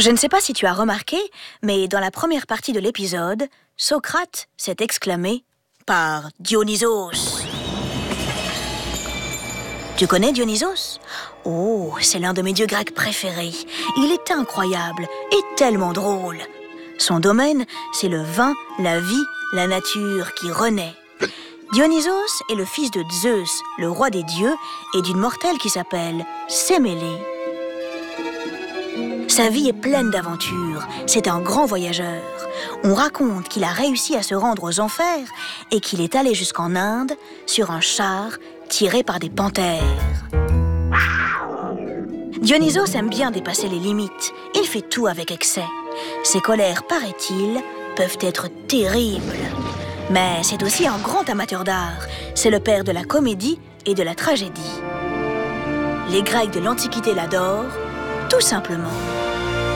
Je ne sais pas si tu as remarqué, mais dans la première partie de l'épisode, Socrate s'est exclamé par Dionysos. Tu connais Dionysos? Oh, c'est l'un de mes dieux grecs préférés. Il est incroyable et tellement drôle. Son domaine, c'est le vin, la vie, la nature qui renaît. Dionysos est le fils de Zeus, le roi des dieux, et d'une mortelle qui s'appelle Sémélé. Sa vie est pleine d'aventures, c'est un grand voyageur. On raconte qu'il a réussi à se rendre aux enfers et qu'il est allé jusqu'en Inde sur un char tiré par des panthères. Dionysos aime bien dépasser les limites, il fait tout avec excès. Ses colères, paraît-il, peuvent être terribles. Mais c'est aussi un grand amateur d'art, c'est le père de la comédie et de la tragédie. Les Grecs de l'Antiquité l'adorent, tout simplement.